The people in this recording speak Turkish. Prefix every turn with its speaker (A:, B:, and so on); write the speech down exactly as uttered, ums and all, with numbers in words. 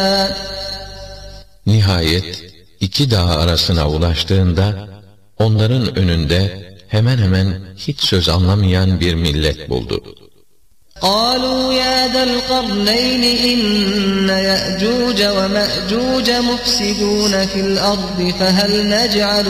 A: Nihayet iki dağ arasına ulaştığında onların önünde hemen hemen hiç söz anlamayan bir millet buldu.
B: قالوا يا ذا القرنين إن يأجوج ومأجوج مفسدون في الأرض فهل نجعل